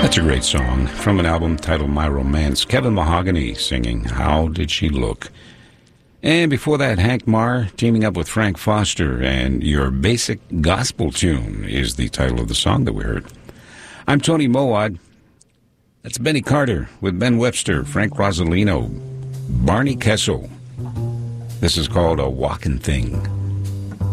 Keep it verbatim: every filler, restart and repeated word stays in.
That's a great song from an album titled My Romance. Kevin Mahogany singing How Did She Look? And before that, Hank Marr teaming up with Frank Foster, and Your Basic Gospel Tune is the title of the song that we heard. I'm Tony Mowat. That's Benny Carter with Ben Webster, Frank Rosalino, Barney Kessel. This is called A Walkin' Thing.